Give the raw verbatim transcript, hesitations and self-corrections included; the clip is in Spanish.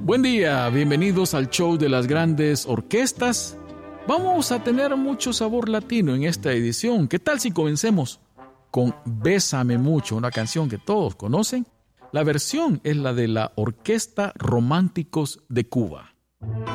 Buen día, bienvenidos al show de las grandes orquestas. Vamos a tener mucho sabor latino en esta edición. ¿Qué tal si comencemos con Bésame Mucho, una canción que todos conocen? La versión es la de la Orquesta Románticos de Cuba.